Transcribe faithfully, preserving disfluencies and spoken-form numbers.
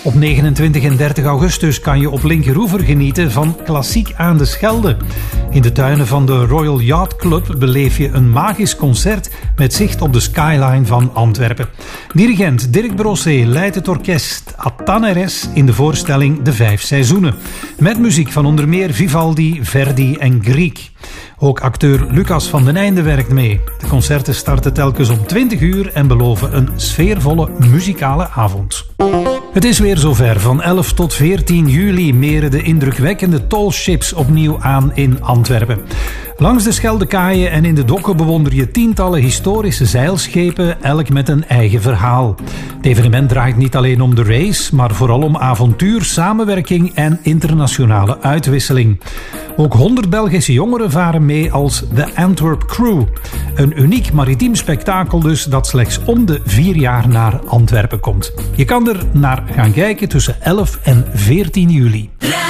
Op negenentwintig en dertig augustus kan je op Linkeroever genieten van Klassiek aan de Schelde. In de tuinen van de Royal Yacht Club beleef je een magisch concert met zicht op de skyline van Antwerpen. Dirigent Dirk Brossé leidt het orkest Ataneres in de voorstelling De Vijf Seizoenen. Met muziek van onder meer Vivaldi, Verdi en Grieg. Ook acteur Lucas van den Einde werkt mee. De concerten starten telkens om twintig uur en beloven een sfeervolle muzikale avond. Het is weer zover. Van elf tot veertien juli meren de indrukwekkende tallships opnieuw aan in Antwerpen. Langs de Scheldekaaien en in de dokken bewonder je tientallen historische zeilschepen, elk met een eigen verhaal. Het evenement draait niet alleen om de race, maar vooral om avontuur, samenwerking en internationale uitwisseling. Ook honderd Belgische jongeren varen mee als de Antwerp Crew. Een uniek maritiem spektakel dus dat slechts om de vier jaar naar Antwerpen komt. Je kan er naar gaan kijken tussen elf en veertien juli.